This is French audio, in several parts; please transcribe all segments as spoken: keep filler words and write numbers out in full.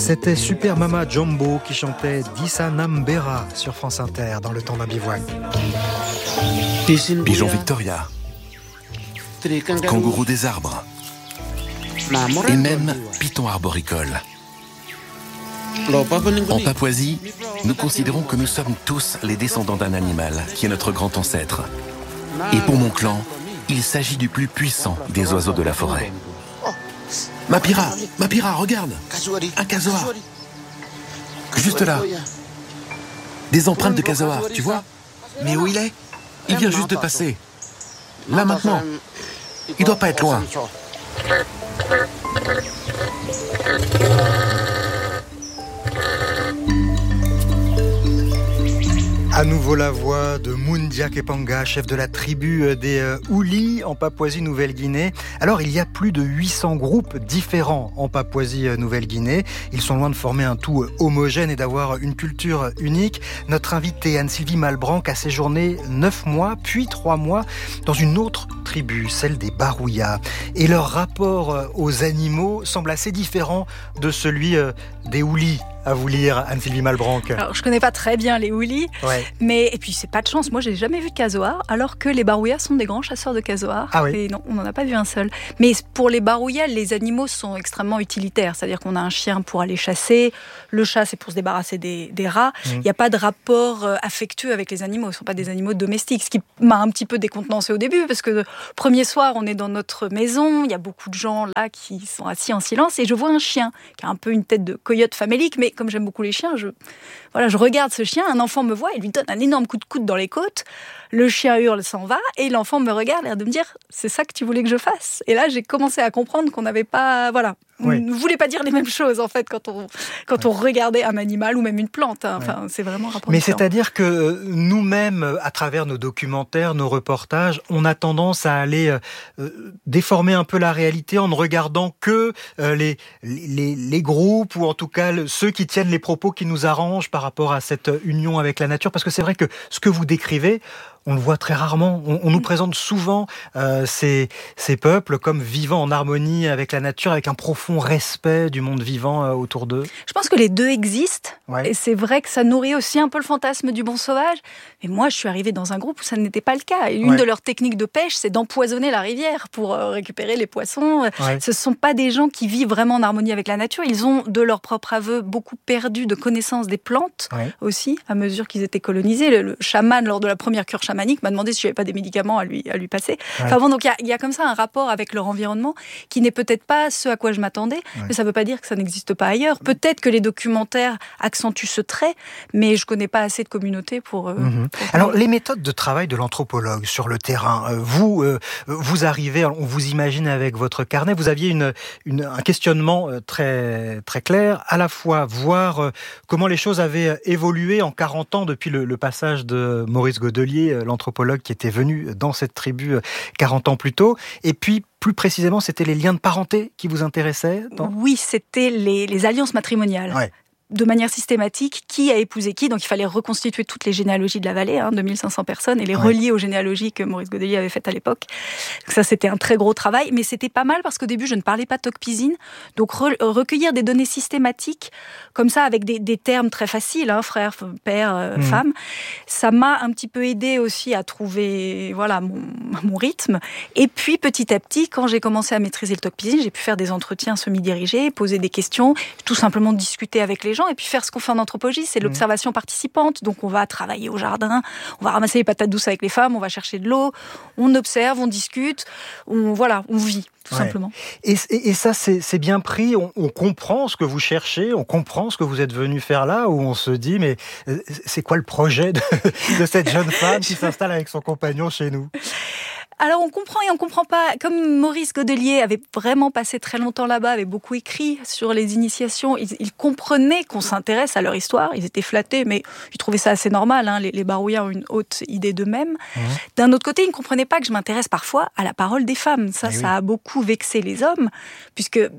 C'était Super Mama Jumbo qui chantait Dissa Nambera sur France Inter dans le temps d'un bivouac. Pigeon Victoria, kangourou des arbres et même python arboricole. En Papouasie, nous considérons que nous sommes tous les descendants d'un animal qui est notre grand ancêtre. Et pour mon clan, il s'agit du plus puissant des oiseaux de la forêt. Mapira, Mapira, regarde, un casoar. Juste là. Des empreintes de casoar, tu vois? Mais où il est? Il vient juste de passer. Là maintenant. Il doit pas être loin. À nouveau la voix de Mundia Kepanga, chef de la tribu des euh, Ouli en Papouasie-Nouvelle-Guinée. Alors, il y a plus de huit cents groupes différents en Papouasie-Nouvelle-Guinée. Ils sont loin de former un tout homogène et d'avoir une culture unique. Notre invitée Anne-Sylvie Malbranck a séjourné neuf mois, puis trois mois dans une autre tribu, celle des Barouillas. Et leur rapport aux animaux semble assez différent de celui des Ouli. À vous lire, Anne-Sylvie Malbranck. Alors, je connais pas très bien les Ouli, ouais. mais et puis c'est pas de chance. Moi, j'ai jamais vu de casoar, alors que les Barouillas sont des grands chasseurs de casoar. Ah oui. Et non, on n'en a pas vu un seul. Mais pour les Barouillas, les animaux sont extrêmement utilitaires. C'est-à-dire qu'on a un chien pour aller chasser, le chat c'est pour se débarrasser des, des rats. Il mmh. n'y a pas de rapport affectueux avec les animaux. Ce sont pas des animaux domestiques, ce qui m'a un petit peu décontenancé au début, parce que le premier soir, on est dans notre maison, il y a beaucoup de gens là qui sont assis en silence, et je vois un chien qui a un peu une tête de coyote famélique, mais comme j'aime beaucoup les chiens, je, voilà, je regarde ce chien, un enfant me voit, il lui donne un énorme coup de coude dans les côtes, le chien hurle, s'en va, et l'enfant me regarde, l'air de me dire « c'est ça que tu voulais que je fasse ?» Et là, j'ai commencé à comprendre qu'on n'avait pas... Voilà, oui. on ne voulait pas dire les mêmes choses, en fait, quand on, quand ouais. on regardait un animal ou même une plante. Hein. Enfin, ouais. c'est vraiment un rapport Mais différent. C'est-à-dire que nous-mêmes, à travers nos documentaires, nos reportages, on a tendance à aller euh, déformer un peu la réalité en ne regardant que euh, les, les, les groupes, ou en tout cas ceux qui tiennent les propos qui nous arrangent par rapport à cette union avec la nature. Parce que c'est vrai que ce que vous décrivez, on le voit très rarement. On, on nous présente souvent euh, ces, ces peuples comme vivant en harmonie avec la nature, avec un profond respect du monde vivant euh, autour d'eux. Je pense que les deux existent. Ouais. Et c'est vrai que ça nourrit aussi un peu le fantasme du bon sauvage. Mais moi, je suis arrivée dans un groupe où ça n'était pas le cas. Et une ouais. de leurs techniques de pêche, c'est d'empoisonner la rivière pour euh, récupérer les poissons. Ouais. Ce ne sont pas des gens qui vivent vraiment en harmonie avec la nature. Ils ont, de leur propre aveu, beaucoup perdu de connaissance des plantes ouais. aussi, à mesure qu'ils étaient colonisés. Le, le chaman, lors de la première cure chamanique, m'a demandé si je n'avais pas des médicaments à lui, à lui passer. Ouais. Enfin bon, donc il y, y a comme ça un rapport avec leur environnement qui n'est peut-être pas ce à quoi je m'attendais, ouais. mais ça ne veut pas dire que ça n'existe pas ailleurs. Peut-être que les documentaires accentuent ce trait, mais je ne connais pas assez de communautés pour... Euh, mmh. pour Alors, les méthodes de travail de l'anthropologue sur le terrain, vous, euh, vous arrivez, on vous imagine avec votre carnet, vous aviez une, une, un questionnement très, très clair, à la fois voir euh, comment les choses avaient évolué en quarante ans depuis le, le passage de Maurice Godelier, l'anthropologue qui était venu dans cette tribu quarante ans plus tôt, et puis plus précisément, c'était les liens de parenté qui vous intéressaient dans... Oui, c'était les, les alliances matrimoniales. Ouais. De manière systématique, qui a épousé qui. Donc il fallait reconstituer toutes les généalogies de la vallée, hein, deux mille cinq cents personnes, et les ouais. relier aux généalogies que Maurice Godelier avait faites à l'époque. Donc ça, c'était un très gros travail, mais c'était pas mal parce qu'au début, je ne parlais pas Tocpisine. Donc re- recueillir des données systématiques, comme ça, avec des, des termes très faciles, hein, frère, père, euh, mmh. femme, ça m'a un petit peu aidé aussi à trouver voilà, mon, mon rythme. Et puis, petit à petit, quand j'ai commencé à maîtriser le Tocpisine, j'ai pu faire des entretiens semi-dirigés, poser des questions, tout simplement discuter avec les gens, et puis faire ce qu'on fait en anthropologie, c'est l'observation mmh. participante. Donc on va travailler au jardin, on va ramasser les patates douces avec les femmes, on va chercher de l'eau, on observe, on discute, on, voilà, on vit, tout ouais. simplement. Et, et, et ça, c'est, c'est bien pris, on, on comprend ce que vous cherchez, on comprend ce que vous êtes venu faire là, où on se dit, mais c'est quoi le projet de, de cette jeune femme qui s'installe avec son compagnon chez nous ? Alors on comprend et on comprend pas. Comme Maurice Godelier avait vraiment passé très longtemps là-bas, avait beaucoup écrit sur les initiations, ils, ils comprenaient qu'on s'intéresse à leur histoire. Ils étaient flattés, mais ils trouvaient ça assez normal. Hein. Les, les Barouillas ont une haute idée d'eux-mêmes. Mmh. D'un autre côté, ils ne comprenaient pas que je m'intéresse parfois à la parole des femmes. Ça, et ça oui. a beaucoup vexé les hommes, puisque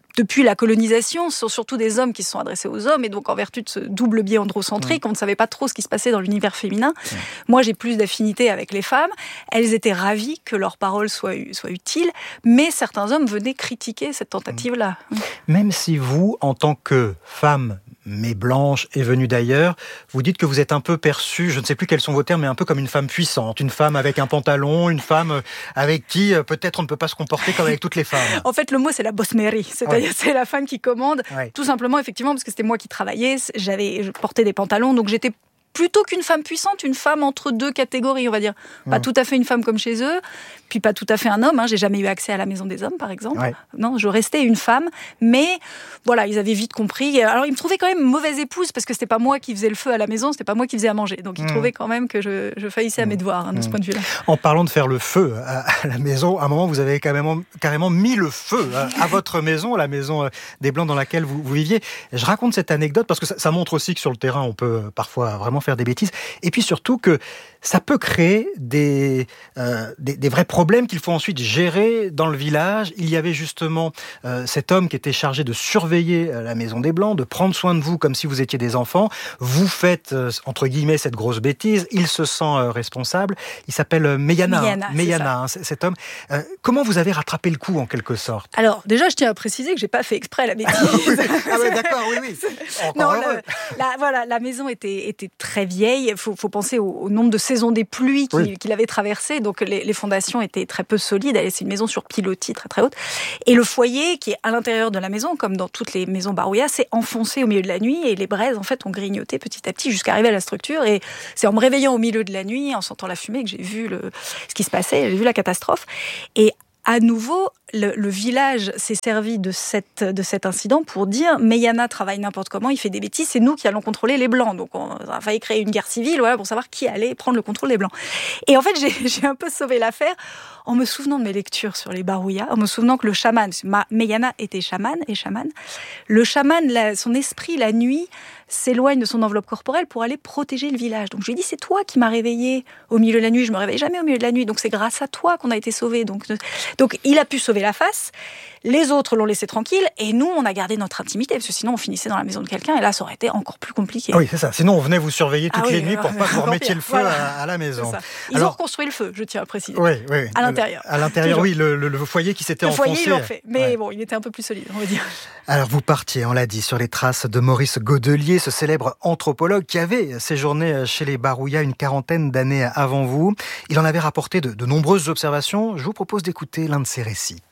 depuis la colonisation, ce sont surtout des hommes qui se sont adressés aux hommes, et donc en vertu de ce double biais androcentrique, mmh. on ne savait pas trop ce qui se passait dans l'univers féminin. Mmh. Moi, j'ai plus d'affinité avec les femmes. Elles étaient ravies que leurs paroles soient, soient utiles, mais certains hommes venaient critiquer cette tentative-là. Mmh. Même si vous, en tant que femme, mais blanche et venue d'ailleurs, vous dites que vous êtes un peu perçue, je ne sais plus quels sont vos termes, mais un peu comme une femme puissante, une femme avec un pantalon, une femme avec qui peut-être on ne peut pas se comporter comme avec toutes les femmes. En fait, le mot c'est la boss-mairie, c'est-à-dire ouais. c'est la femme qui commande, ouais. tout simplement effectivement parce que c'était moi qui travaillais, j'avais, je portais des pantalons, donc j'étais plutôt qu'une femme puissante, une femme entre deux catégories, on va dire. Pas mmh. tout à fait une femme comme chez eux, puis pas tout à fait un homme. Hein. J'ai jamais eu accès à la maison des hommes, par exemple. Ouais. Non, je restais une femme. Mais voilà, ils avaient vite compris. Alors, ils me trouvaient quand même mauvaise épouse, parce que c'était pas moi qui faisais le feu à la maison, c'était pas moi qui faisais à manger. Donc, ils mmh. trouvaient quand même que je, je faillissais à mes devoirs, hein, de mmh. ce point de vue-là. En parlant de faire le feu à, à la maison, à un moment, vous avez carrément, carrément mis le feu à, à votre maison, la maison des Blancs dans laquelle vous, vous viviez. Je raconte cette anecdote parce que ça, ça montre aussi que sur le terrain, on peut parfois vraiment faire des bêtises. Et puis surtout que ça peut créer des, euh, des, des vrais problèmes qu'il faut ensuite gérer dans le village. Il y avait justement euh, cet homme qui était chargé de surveiller la maison des Blancs, de prendre soin de vous comme si vous étiez des enfants. Vous faites, euh, entre guillemets, cette grosse bêtise. Il se sent euh, responsable. Il s'appelle euh, Meyana. Meyana, hein, Meyana hein, cet homme. Euh, comment vous avez rattrapé le coup, en quelque sorte ? Alors, déjà, je tiens à préciser que je n'ai pas fait exprès la bêtise. Ah oui, d'accord, oui, oui. Non, le, la, voilà, la maison était, était très vieille. Il faut, faut penser au, au nombre de saisons des pluies qu'il, oui. qu'il avait traversées. Donc, les, les fondations étaient très peu solides. C'est une maison sur pilotis, très très haute. Et le foyer, qui est à l'intérieur de la maison, comme dans toutes les maisons Barouya, s'est enfoncé au milieu de la nuit. Et les braises, en fait, ont grignoté petit à petit jusqu'à arriver à la structure. Et c'est en me réveillant au milieu de la nuit, en sentant la fumée, que j'ai vu le, ce qui se passait. J'ai vu la catastrophe. Et à nouveau, le, le village s'est servi de, cette, de cet incident pour dire Meyana travaille n'importe comment, il fait des bêtises, c'est nous qui allons contrôler les Blancs. Donc on a failli créer une guerre civile voilà, pour savoir qui allait prendre le contrôle des Blancs. Et en fait, j'ai, j'ai un peu sauvé l'affaire en me souvenant de mes lectures sur les Barouya, en me souvenant que le chaman, Meyana était chaman et chaman, le chaman, la, son esprit la nuit s'éloigne de son enveloppe corporelle pour aller protéger le village. Donc je lui ai dit, c'est toi qui m'as réveillée au milieu de la nuit, je me réveille jamais au milieu de la nuit, donc c'est grâce à toi qu'on a été sauvés. Donc, donc il a pu sauver la face, les autres l'ont laissé tranquille, et nous on a gardé notre intimité, parce que sinon on finissait dans la maison de quelqu'un, et là ça aurait été encore plus compliqué. Ah oui, c'est ça, sinon on venait vous surveiller toutes ah oui, les nuits pour pas que vous remettiez le feu voilà. à, à la maison. Ils Alors, ont reconstruit le feu, je tiens à préciser. Oui, oui. À l'intérieur. À l'intérieur, oui, le, le, le foyer qui s'était le enfoncé. Le foyer, ils l'ont fait, mais ouais. bon, il était un peu plus solide, on va dire. Alors vous partiez, on l'a dit, sur les traces de Maurice Godelier, ce célèbre anthropologue qui avait séjourné chez les Barouya une quarantaine d'années avant vous. Il en avait rapporté de, de nombreuses observations. Je vous propose d'écouter l'un de ses récits.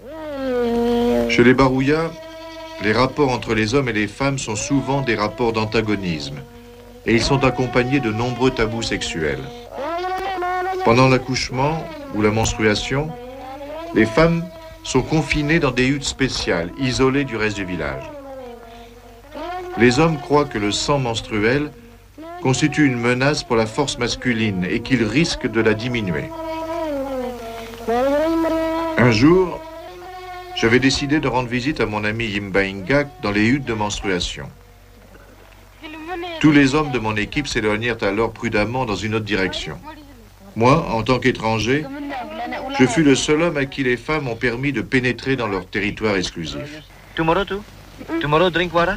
Chez les Barouya, les rapports entre les hommes et les femmes sont souvent des rapports d'antagonisme et ils sont accompagnés de nombreux tabous sexuels. Pendant l'accouchement ou la menstruation, les femmes sont confinées dans des huttes spéciales, isolées du reste du village. Les hommes croient que le sang menstruel constitue une menace pour la force masculine et qu'ils risquent de la diminuer. Un jour, j'avais décidé de rendre visite à mon ami Yimba Ingak dans les huttes de menstruation. Tous les hommes de mon équipe s'éloignèrent alors prudemment dans une autre direction. Moi, en tant qu'étranger, je fus le seul homme à qui les femmes ont permis de pénétrer dans leur territoire exclusif. Tomorrow too? Tomorrow drink water?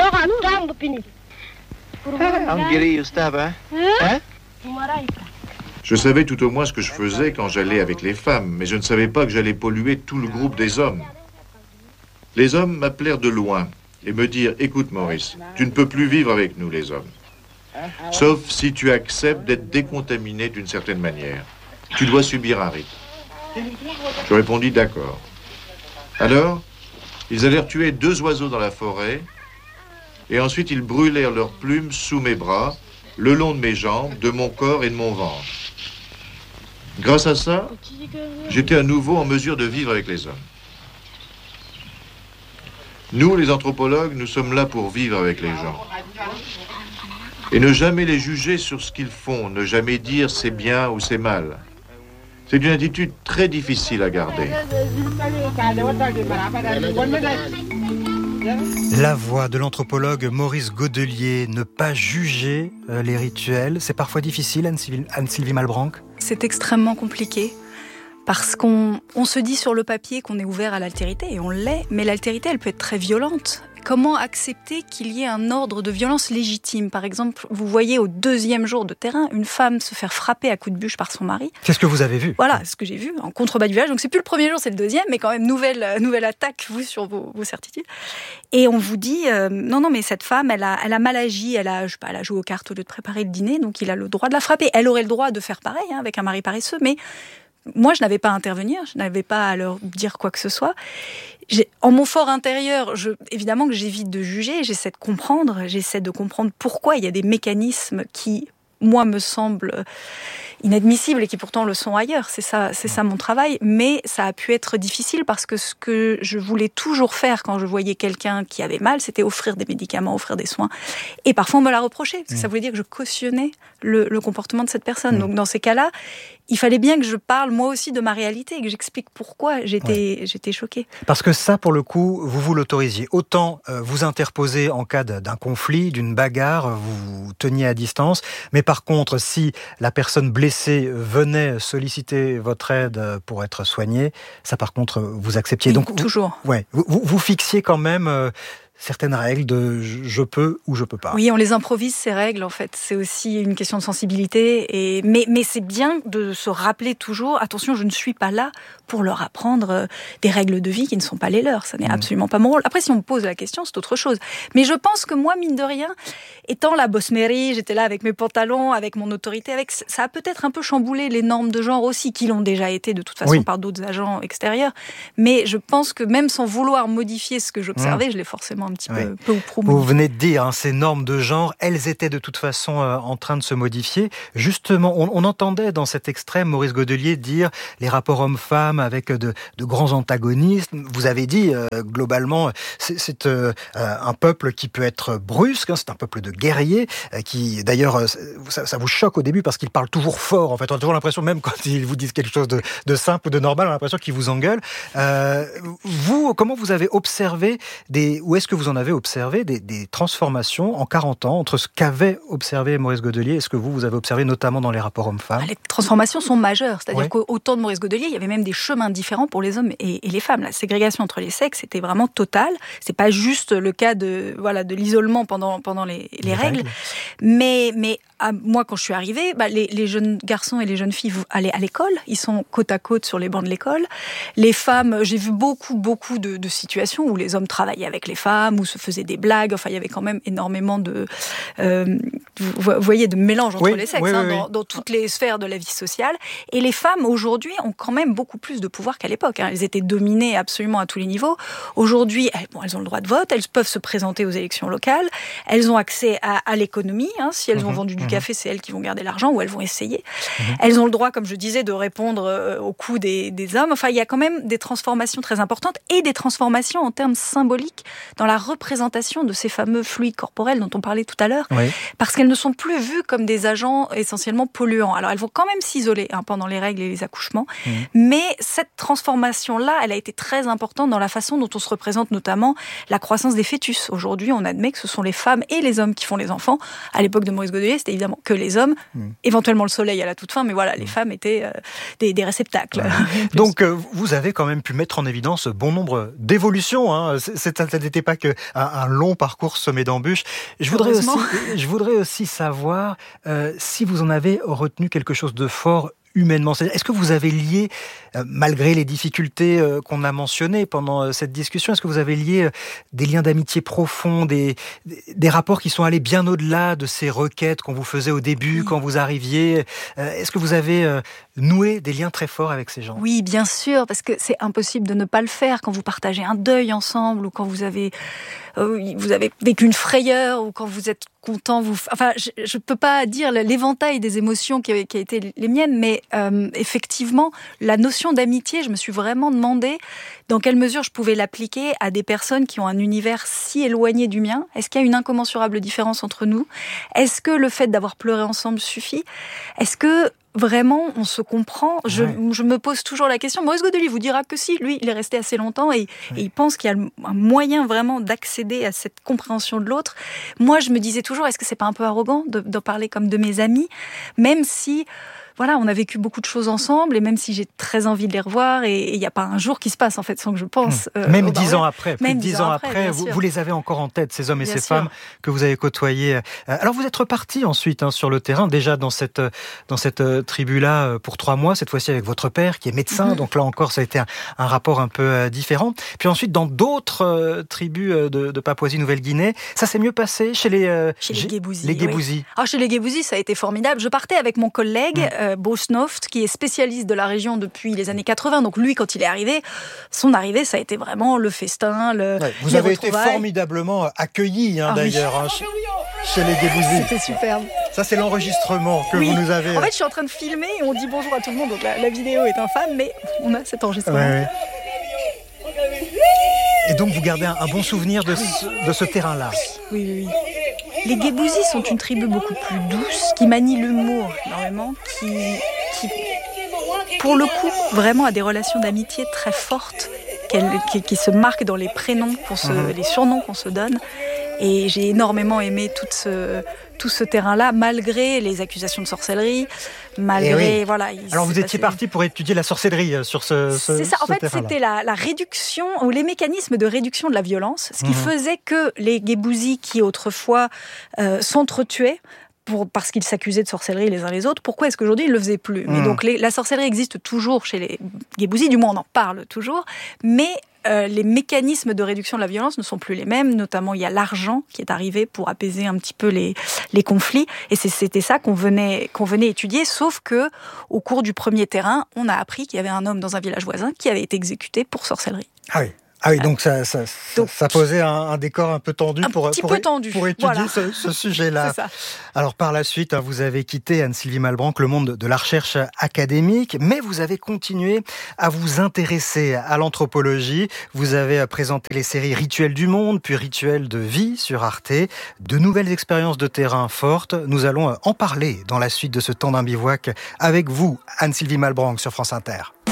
Je savais tout au moins ce que je faisais quand j'allais avec les femmes, mais je ne savais pas que j'allais polluer tout le groupe des hommes. Les hommes m'appelèrent de loin et me dirent « Écoute Maurice, tu ne peux plus vivre avec nous les hommes. Sauf si tu acceptes d'être décontaminé d'une certaine manière. Tu dois subir un rite. » Je répondis « D'accord. » Alors, ils allèrent tuer deux oiseaux dans la forêt et ensuite ils brûlèrent leurs plumes sous mes bras, le long de mes jambes, de mon corps et de mon ventre. Grâce à ça, j'étais à nouveau en mesure de vivre avec les hommes. Nous, les anthropologues, nous sommes là pour vivre avec les gens. Et ne jamais les juger sur ce qu'ils font, ne jamais dire c'est bien ou c'est mal. C'est une attitude très difficile à garder. La voix de l'anthropologue Maurice Godelier, ne pas juger les rituels, c'est parfois difficile, Anne-Sylvie Malbranck ? C'est extrêmement compliqué. Parce qu'on on se dit sur le papier qu'on est ouvert à l'altérité, et on l'est, mais l'altérité, elle peut être très violente. Comment accepter qu'il y ait un ordre de violence légitime ? Par exemple, vous voyez au deuxième jour de terrain une femme se faire frapper à coups de bûche par son mari. C'est ce que vous avez vu ? Voilà, ce que j'ai vu en contrebas du village. Donc c'est plus le premier jour, c'est le deuxième, mais quand même nouvelle, nouvelle attaque, vous, sur vos, vos certitudes. Et on vous dit, euh, non, non, mais cette femme, elle a, elle a mal agi, elle a, je sais pas, elle a joué aux cartes au lieu de préparer le dîner, donc il a le droit de la frapper. Elle aurait le droit de faire pareil, hein, avec un mari paresseux, mais moi, je n'avais pas à intervenir, je n'avais pas à leur dire quoi que ce soit. J'ai, en mon fort intérieur, je, évidemment que j'évite de juger, j'essaie de comprendre, j'essaie de comprendre pourquoi il y a des mécanismes qui, moi, me semblent inadmissibles et qui pourtant le sont ailleurs. C'est ça, c'est ça mon travail. Mais ça a pu être difficile parce que ce que je voulais toujours faire quand je voyais quelqu'un qui avait mal, c'était offrir des médicaments, offrir des soins. Et parfois, on me l'a reproché, parce que ça voulait dire que je cautionnais le, le comportement de cette personne. Donc, dans ces cas-là, il fallait bien que je parle moi aussi de ma réalité et que j'explique pourquoi j'étais, ouais. j'étais choquée. Parce que ça, pour le coup, vous vous l'autorisiez. Autant euh, vous interposer en cas d'un conflit, d'une bagarre, vous vous teniez à distance. Mais par contre, si la personne blessée venait solliciter votre aide pour être soignée, ça par contre, vous acceptiez. Oui, donc, toujours. Vous, ouais, vous, vous fixiez quand même... Euh, certaines règles de je peux ou je peux pas. Oui, on les improvise, ces règles, en fait. C'est aussi une question de sensibilité. Et... Mais, mais c'est bien de se rappeler toujours, attention, je ne suis pas là pour leur apprendre des règles de vie qui ne sont pas les leurs. Ça n'est mmh. absolument pas mon rôle. Après, si on me pose la question, c'est autre chose. Mais je pense que moi, mine de rien, étant la boss mairie, j'étais là avec mes pantalons, avec mon autorité, avec... ça a peut-être un peu chamboulé les normes de genre aussi, qui l'ont déjà été de toute façon oui. par d'autres agents extérieurs. Mais je pense que même sans vouloir modifier ce que j'observais, mmh. je l'ai forcément un petit ouais. peu, peu ou prou. Vous venez de dire, hein, ces normes de genre, elles étaient de toute façon euh, en train de se modifier. Justement, on, on entendait dans cet extrait Maurice Godelier dire les rapports hommes-femmes avec de, de grands antagonistes. Vous avez dit, euh, globalement, c'est, c'est euh, un peuple qui peut être brusque, hein, c'est un peuple de guerriers, euh, qui d'ailleurs, ça, ça vous choque au début parce qu'ils parlent toujours fort. En fait, on a toujours l'impression, même quand ils vous disent quelque chose de, de simple ou de normal, on a l'impression qu'ils vous engueulent. Euh, vous, comment vous avez observé des, où est-ce que vous en avez observé des, des transformations en quarante ans entre ce qu'avait observé Maurice Godelier et ce que vous, vous avez observé notamment dans les rapports hommes-femmes? Les transformations sont majeures, c'est-à-dire ouais. qu'au temps de Maurice Godelier, il y avait même des chemins différents pour les hommes et, et les femmes. La ségrégation entre les sexes était vraiment totale. C'est pas juste le cas de, voilà, de l'isolement pendant, pendant les, les, les règles. règles, mais, mais à, moi, quand je suis arrivée, bah, les, les jeunes garçons et les jeunes filles allaient à l'école, ils sont côte à côte sur les bancs de l'école. Les femmes, j'ai vu beaucoup, beaucoup de, de situations où les hommes travaillaient avec les femmes, où se faisaient des blagues. Enfin, il y avait quand même énormément de, euh, vous voyez, de mélange entre oui, les sexes oui, hein, oui, dans, dans toutes les sphères de la vie sociale. Et les femmes aujourd'hui ont quand même beaucoup plus de pouvoir qu'à l'époque. Hein. Elles étaient dominées absolument à tous les niveaux. Aujourd'hui, elles, bon, elles ont le droit de vote, elles peuvent se présenter aux élections locales, elles ont accès à, à l'économie. Hein. Si elles mmh, ont vendu du mmh. café, c'est elles qui vont garder l'argent ou elles vont essayer. Mmh. Elles ont le droit, comme je disais, de répondre euh, aux coups des, des hommes. Enfin, il y a quand même des transformations très importantes et des transformations en termes symboliques dans la représentation de ces fameux fluides corporels dont on parlait tout à l'heure, oui. parce qu'elles ne sont plus vues comme des agents essentiellement polluants. Alors, elles vont quand même s'isoler hein, pendant les règles et les accouchements, mmh. mais cette transformation-là, elle a été très importante dans la façon dont on se représente notamment la croissance des fœtus. Aujourd'hui, on admet que ce sont les femmes et les hommes qui font les enfants. À l'époque de Maurice Godelier, c'était évidemment que les hommes, mmh. éventuellement le soleil à la toute fin, mais voilà, mmh. les femmes étaient euh, des, des réceptacles. Ouais. Donc, euh, vous avez quand même pu mettre en évidence bon nombre d'évolutions. Hein. C'est, ça n'était pas qu'un un long parcours semé d'embûches. Je voudrais aussi, je voudrais aussi savoir euh, si vous en avez retenu quelque chose de fort humainement. Est-ce que vous avez lié, euh, malgré les difficultés euh, qu'on a mentionnées pendant euh, cette discussion, est-ce que vous avez lié euh, des liens d'amitié profonds, des, des, des rapports qui sont allés bien au-delà de ces requêtes qu'on vous faisait au début, oui. quand vous arriviez euh, Est-ce que vous avez euh, noué des liens très forts avec ces gens? Oui, bien sûr, parce que c'est impossible de ne pas le faire quand vous partagez un deuil ensemble ou quand vous avez, euh, vous avez vécu une frayeur ou quand vous êtes content. Vous... Enfin, je ne peux pas dire l'éventail des émotions qui a, qui a été les miennes, mais euh, effectivement, la notion d'amitié, je me suis vraiment demandé dans quelle mesure je pouvais l'appliquer à des personnes qui ont un univers si éloigné du mien. Est-ce qu'il y a une incommensurable différence entre nous? Est-ce que le fait d'avoir pleuré ensemble suffit? Est-ce que vraiment, on se comprend. Je, ouais. je me pose toujours la question. Maurice Godelier vous dira que si, lui, il est resté assez longtemps et, ouais. et il pense qu'il y a un moyen vraiment d'accéder à cette compréhension de l'autre. Moi, je me disais toujours, est-ce que c'est pas un peu arrogant de, de parler comme de mes amis, même si... voilà, on a vécu beaucoup de choses ensemble, et même si j'ai très envie de les revoir, et il n'y a pas un jour qui se passe en fait sans que je pense. Mmh. Euh, même dix ans après, plus même de dix ans après, après vous, vous les avez encore en tête, ces hommes et bien ces sûr. femmes que vous avez côtoyés. Euh, alors vous êtes reparti ensuite hein, sur le terrain, déjà dans cette dans cette euh, tribu-là pour trois mois, cette fois-ci avec votre père qui est médecin, mmh. donc là encore ça a été un, un rapport un peu euh, différent. Puis ensuite dans d'autres euh, tribus euh, de, de Papouasie-Nouvelle-Guinée, ça s'est mieux passé chez les euh, chez les Guébousis. Les Guébousis. Oui. Alors chez les Guébousis, ça a été formidable. Je partais avec mon collègue mmh. euh, Bosnoft, qui est spécialiste de la région depuis les années quatre-vingts. Donc lui, quand il est arrivé, son arrivée, ça a été vraiment le festin, le. Ouais, vous avez été formidablement accueilli, hein, ah, d'ailleurs, oui. hein, chez, chez les Guébousis. C'était superbe. Ça, c'est l'enregistrement que oui. vous nous avez. En fait, je suis en train de filmer et on dit bonjour à tout le monde. Donc la, la vidéo est infâme, mais on a cet enregistrement. Ouais, ouais. Et donc, vous gardez un, un bon souvenir de ce, de ce terrain-là. Oui, oui, oui. Les Guébousis sont une tribu beaucoup plus douce, qui manie l'humour énormément, qui, qui, pour le coup, vraiment a des relations d'amitié très fortes, qui, qui se marquent dans les prénoms, qu'on se, mmh. les surnoms qu'on se donne. Et j'ai énormément aimé tout ce, tout ce terrain-là, malgré les accusations de sorcellerie, malgré... Oui. Voilà, alors vous étiez passé... parti pour étudier la sorcellerie sur ce, ce C'est ça, ce en fait terrain-là. C'était la, la réduction, ou les mécanismes de réduction de la violence, ce qui mmh. faisait que les Guébousis qui autrefois euh, s'entretuaient, Pour, parce qu'ils s'accusaient de sorcellerie les uns les autres, pourquoi est-ce qu'aujourd'hui ils ne le faisaient plus ? mmh. Mais donc les, la sorcellerie existe toujours chez les Guébousis, du moins on en parle toujours, mais euh, les mécanismes de réduction de la violence ne sont plus les mêmes, notamment il y a l'argent qui est arrivé pour apaiser un petit peu les, les conflits, et c'est, c'était ça qu'on venait, qu'on venait étudier, sauf que au cours du premier terrain, on a appris qu'il y avait un homme dans un village voisin qui avait été exécuté pour sorcellerie. Ah oui. Ah oui, donc ça, ça, donc, ça posait un, un décor un peu tendu un pour, petit pour, peu tendu. pour étudier voilà. ce, ce sujet-là. C'est ça. Alors par la suite, vous avez quitté, Anne-Sylvie Malbranck, le monde de la recherche académique, mais vous avez continué à vous intéresser à l'anthropologie. Vous avez présenté les séries Rituels du monde, puis Rituels de vie sur Arte. De nouvelles expériences de terrain fortes. Nous allons en parler dans la suite de ce temps d'un bivouac avec vous, Anne-Sylvie Malbranck, sur France Inter.